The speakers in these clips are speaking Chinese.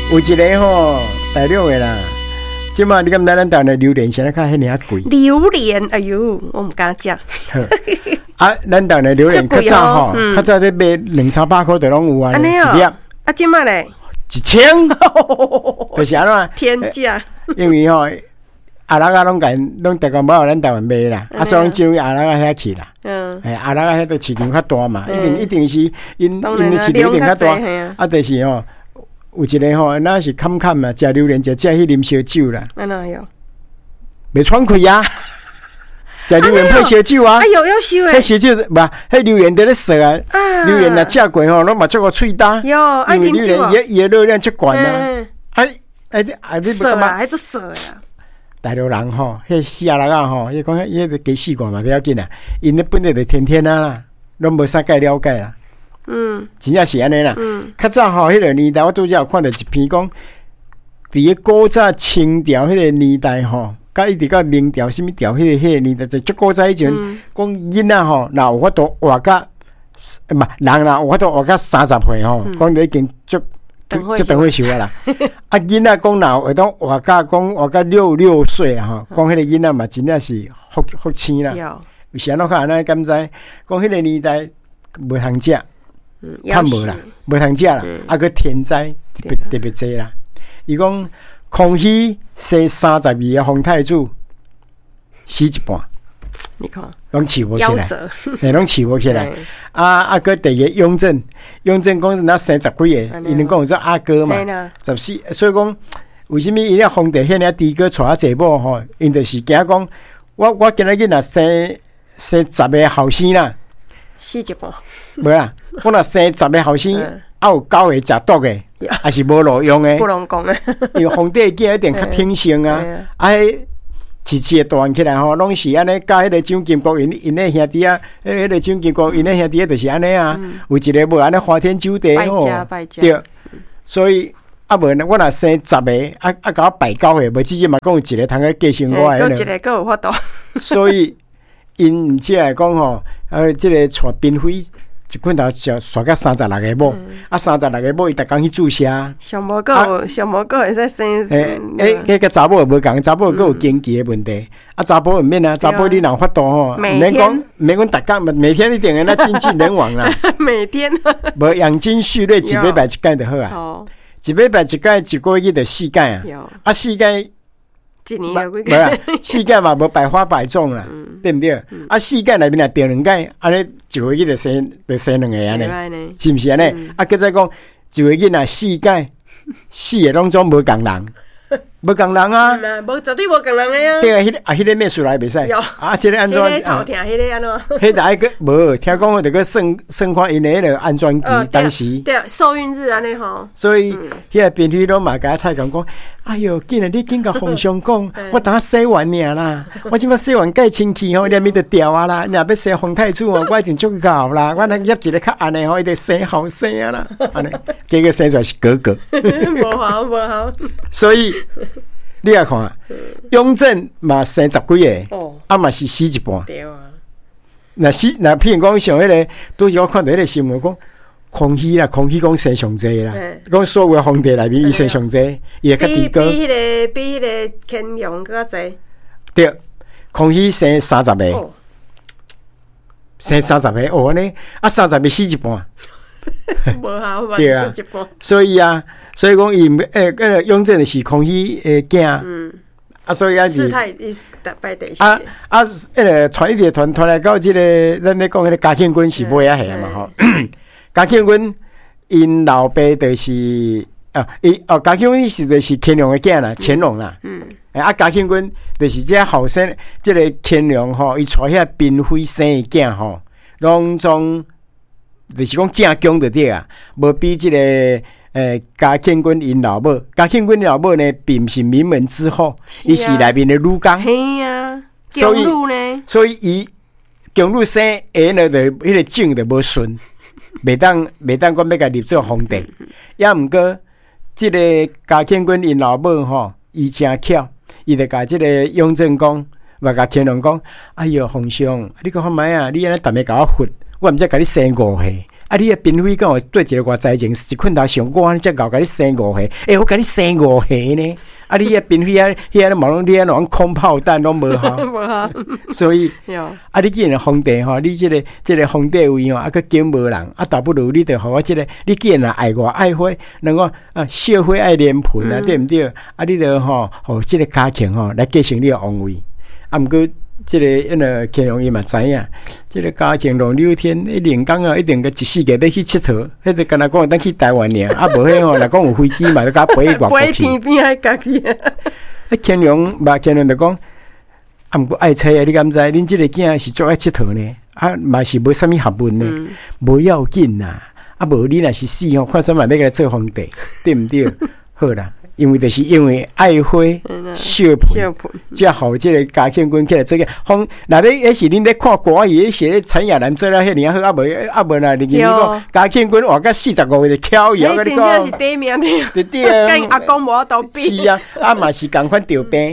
有一个吼大陆的啦，即马你敢知咱台湾的榴莲现在较迄尔贵？ 榴莲，哎呦，我唔敢食。 啊，咱台湾的榴莲较早吼，较早咧卖200-300块就拢有啊，一粒。 啊，即马咧 1000，就是安怎？ 天价。 因为吼，阿拉个拢大概无互咱台湾卖啦，啊，所以拢进阿拉个遐去啦。阿拉个迄个市场较大嘛，一定是因的市场一定较大。啊，就是吼。有一个吼，那是坎坎嘛，食榴莲就食去啉烧酒啦。安那哟？袂喘气啊！食榴莲配烧酒啊！ 哎呦，要烧诶！ 迄烧酒不，迄榴莲在咧说啊。榴莲若食过吼，拢嘛足个脆搭。 哟， 因为榴莲伊热量足悬啊。 你涩啊，还做涩呀？ 大陆人吼，迄死啊人啊吼，伊讲迄个加试过嘛，不要紧啦。因咧本来就天天啊啦，拢无啥介了解啦。真正是安尼啦。较早吼，迄个年代我拄则有看到一篇讲，伫个古早清朝迄个年代吼，甲一直到明朝什么朝迄个年代，就足古早以前，讲囡仔吼，若有法度活甲，嘛人若有法度活甲30岁吼，讲就已经足长岁寿啦。啊，囡仔讲若会当活甲66岁吼，讲迄个囡仔嘛真正是福星啦。有时安怎看安尼敢知？讲迄个年代无通食。较无啦，无通食啦，啊个天灾特别济啦。伊讲康熙生32个皇太子死一半，你看，拢饲无起来，拢饲无起来。啊个第二个雍正讲那生10几个，因讲有做阿哥嘛，14，所以讲为什么伊咧皇帝遐尔低个娶济某吼？因就是惊讲，我今仔日若生10个后生啦。 死一半， 无啦。我若生10个后生，有9个食毒的，还是无路用的。不能讲的， 因为皇帝囝一定较挺性啊。饲的大汉起来吼，拢是安尼。甲迄个蒋经国因的兄弟啊，迄个蒋经国因的兄弟就是安尼啊。有一个无安尼花天酒地吼，对。所以无我若生10个，甲我拜9个，无直接嘛讲有一个通个继承我的。 一个够有法度。 所以因即来讲吼，即个带嫔妃。一捆头就刷到36个某，36个某伊逐工去注射。 上无个会使生。 迄个查某无共，查某个有经济的问题。查甫毋免啊，查甫你若有法度吼，毋免讲逐工，每天一定个那经济人亡啦。 每天。 无养精蓄锐，一礼拜一届就好啊。一礼拜一届，一个月就4届啊。4届。 一年有几届？无啊，4届嘛无百花百种啦，对不对？4届内面若得2届，安尼一个月就生2个安尼，是毋是安尼？再讲一个月若4届，4个拢总无共人。无共人啊， 无绝对无共人的啊。 对啊，迄个秘书来袂使。这个安装， 迄个头疼，迄个安怎？ 迄大个无，听讲我得个算看因的迄个安装机，当时对受孕日安尼吼。 所以迄个编剧拢嘛甲太公讲，哎哟，既然你紧甲皇上讲，我等洗完尔啦，我即摆洗完盖清气吼，连面就掉啊啦，若要生皇太子哦，我一定足够啦，我若约一个较安尼吼，伊得生好生啊啦，安尼，结果生出来是哥哥， 无好， 所以。你来看，雍正嘛生10几个，嘛是死一半。对啊。那譬如讲像迄个，拄时我看到迄个新闻讲，康熙讲生上济啦，讲所有皇帝内面伊生上济，伊会较低高。 比迄个乾隆更较济。 对，康熙生30个，生30个安尼，30个死一半。 无好， 对啊，所以讲伊雍正是康熙的囝，所以世态摆第四。 传一直传来到这个，咱咧讲迄个嘉庆君是尾仔下嘛吼。嘉庆君因老爸就是嘉庆君就是乾隆的囝啦，乾隆啦。嘉庆君就是这后生，这个乾隆吼，伊带遐嫔妃生的囝吼，拢总。就是讲正宫就对啊，无比这个嘉庆君因老母，嘉庆君老母呢，并不是名门之后，伊是内面的女工。 嘿啊，宫女呢？ 所以伊宫女生下呢，就迄个种就无顺，袂当讲要甲立做皇帝。也毋过，这个嘉庆君因老母吼，伊真巧，伊就甲这个雍正讲，或甲乾隆讲，哎哟，皇上，你讲看卖啊，你安尼逐日甲我罚。我毋则甲你生5岁， 啊，你的嫔妃跟我对一个外在情，一困头上我才搞，甲你生5下，我甲你生5下呢。啊，你的嫔妃啊，遐毛拢你啊，拢空炮弹拢无效， 无效。 所以，啊，你既然皇帝吼，你这个皇帝位吼，啊，佮敬无人，啊，倒不如你着互我你既然爱我爱花，能够惜花爱莲盆啊，对毋对？啊，你着吼，互这个家庭吼来继承你的王位。啊，毋过。这个乾隆伊嘛知影，这个嘉靖龙6天，连江啊一定个14个要去佚佗，迄个敢若讲咱去台湾尔，啊无迄吼，若讲有飞机嘛，就甲飞外国去。 飞天边还家己。 乾隆就讲，啊毋过爱妻啊，你敢知？恁这个囝是足爱佚佗呢，啊嘛是无啥物学问呢，无要紧呐，啊无你若是死吼，看什么要来做皇帝，对毋对？好啦。因为爱花惜盆，才好这个嘉庆君起来做个风。那边也是恁咧看歌戏，写陈亚兰做了遐尔好，啊无啦，你讲嘉庆君活到45岁就翘摇， 我跟你讲，真正是第一名的， 对啊， 跟阿公无得比。 是啊，啊嘛是共款调病，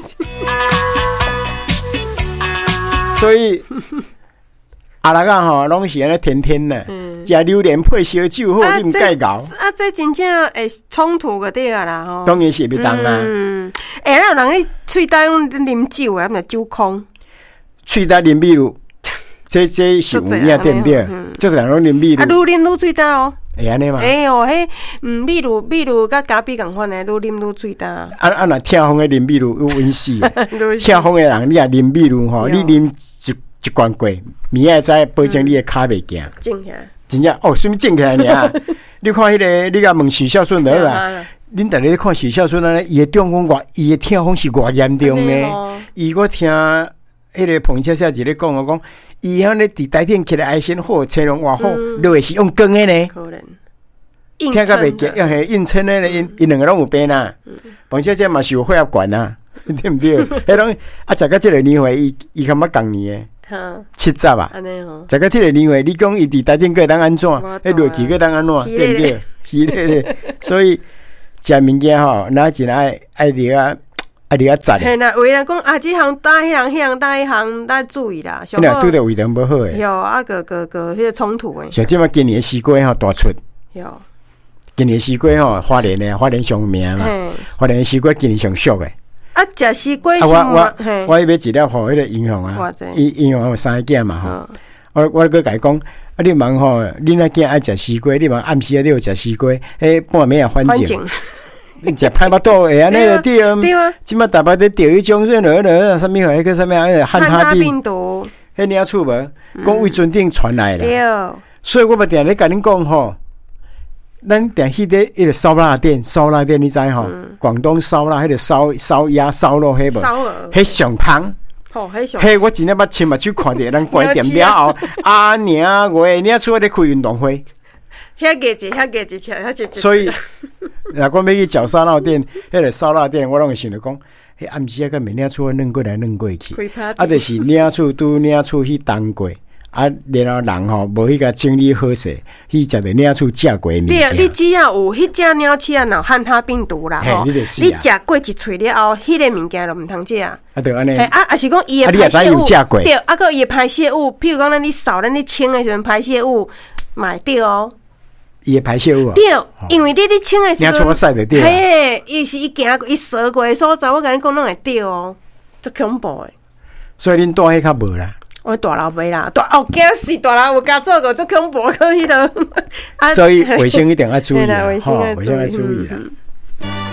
所以。阿拉个吼，拢是安尼天天呢，食榴莲配烧酒好，你毋介搞。 啊，这真正会冲突个对啊啦吼。 当然是袂当啦。 有人咧喙内用啉酒啊，毋是酒空。 喙内啉秘鲁，这是有影对毋对？就是人拢啉秘鲁。 啊，愈啉愈喙焦哦。 会安尼嘛？ 哎哟，迄秘鲁甲咖啡共款诶，愈啉愈喙焦。 啊，若痛风诶啉秘鲁有温死。痛风诶人，你也啉秘鲁吼，你啉一罐过，明仔载保证你的骹袂惊。 正起来， 真正哦，什么正起来呢？你看迄个，你甲问许孝顺得啦。恁逐日看许孝顺啊，伊的中风伊的痛风是偌严重呢？伊我听迄个彭小姐咧讲，我讲伊遐咧伫台顶起来爱心好，青龙偌好，落是用光的呢。 可能听甲袂记，用系应称的，因两个拢有病啦。彭小姐嘛是有血压管啊，对毋对？迄种啊，食到这个年岁，伊感觉共年的。70啊，食到这个年岁，你讲伊伫台顶个当安怎？迄落去个当安怎？对不对？是咧，所以食物件吼，那真爱了啊赞。 嘿啦，有人讲啊，这项打迄项，迄项打迄项，咱注意啦。 你若拄着胃肠无好诶， 有啊个迄个冲突诶。 像即马今年西瓜吼大出， 有今年西瓜吼花莲上名嘛，花莲西瓜今年上俗诶。 啊，食西瓜我要一粒互迄个银行啊，银行有3个囝嘛吼。我佮甲伊讲，啊，你问吼，你那囝爱食西瓜，你问暗时啊，你有食西瓜，半暝也反正，你食歹巴肚会安尼就对啊。即马大巴咧钓迄种啥物迄个啥物汉他病毒，迄领厝无，讲胃尊顶传来啦。所以我嘛定咧甲恁讲吼。咱定迄个迄个烧腊店，你知吼？广东烧腊迄个烧鸭、烧肉迄无？迄上汤。 哦，迄上。 迄我真正捌亲目睭看着咱关店了后，啊娘喂，你出咧开运动会。 遐价一切， 所以，若讲要去找烧腊店，迄个烧腊店，我拢会想着讲，迄暗时啊，甲明领厝弄过来弄过去，啊，就是领厝拄领厝去当过。啊，然后人吼无迄个精力好势，去食着领厝食过物。 对啊，你只要有迄只领气啊，若汉他病毒啦吼，你食过一喙了后，迄个物件就毋通食。啊， 对安尼。 啊，是讲伊的排泄物，对，啊个伊的排泄物，譬如讲咱你扫咱你清的时阵排泄物，买对哦。 伊的排泄物啊？ 对，因为你清的时阵， 领厝我晒着对。 嘿，伊是伊行伊扫过的所在，我甲你讲拢会对哦，足恐怖的。 所以恁住迄较无啦。 我大楼袂啦，惊死大楼有加做个足恐怖可以的。 所以卫生一定要注意啦， 卫生要注意啦。